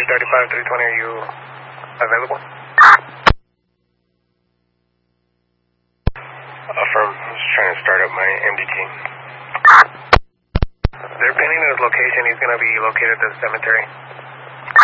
335, 320, are you available? Affirm. I'm just trying to start up my MDT. They're pinning his location. He's going to be located at the cemetery.